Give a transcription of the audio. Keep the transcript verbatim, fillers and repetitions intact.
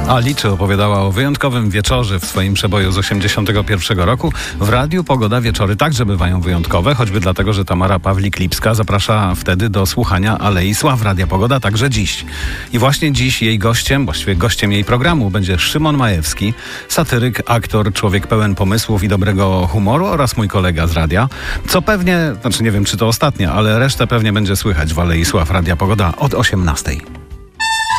Liczy opowiadała o wyjątkowym wieczorze w swoim przeboju z osiemdziesiątego pierwszego roku. W Radiu Pogoda wieczory także bywają wyjątkowe, choćby dlatego, że Tamara Pawlik-Lipska zaprasza wtedy do słuchania Alei Sław Radia Pogoda także dziś. I właśnie dziś jej gościem, właściwie gościem jej programu będzie Szymon Majewski, satyryk, aktor, człowiek pełen pomysłów i dobrego humoru oraz mój kolega z radia. Co pewnie, znaczy nie wiem czy to ostatnia, ale resztę pewnie będzie słychać w Alei Sław Radia Pogoda od osiemnastej.